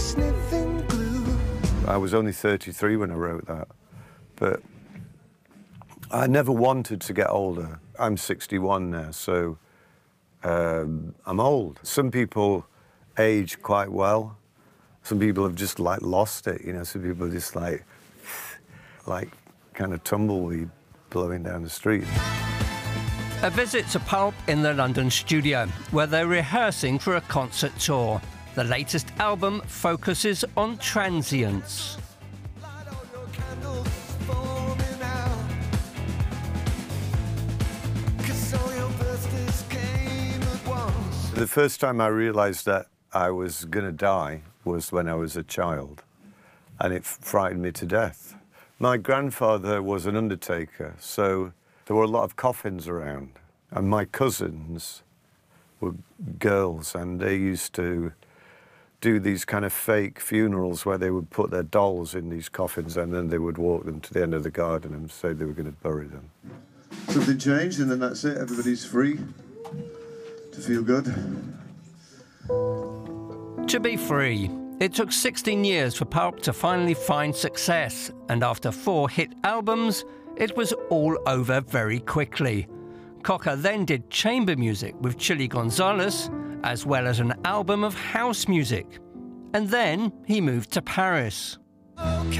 sniffing glue. I was only 33 when I wrote that, but I never wanted to get older. I'm 61 now, so I'm old. Some people age quite well. Some people have just like lost it, you know. Some people are just like kind of tumbleweed blowing down the street. A visit to Pulp in the London studio, where they're rehearsing for a concert tour. The latest album focuses on transience. The first time I realised that I was going to die was when I was a child, and it frightened me to death. My grandfather was an undertaker, so there were a lot of coffins around, and my cousins were girls, and they used to do these kind of fake funerals where they would put their dolls in these coffins and then they would walk them to the end of the garden and say they were going to bury them. Something changed and then that's it, everybody's free to feel good. To be free. It took 16 years for Pulp to finally find success, and after 4 hit albums, it was all over very quickly. Cocker then did chamber music with Chilly Gonzales, as well as an album of house music. And then he moved to Paris. Okay,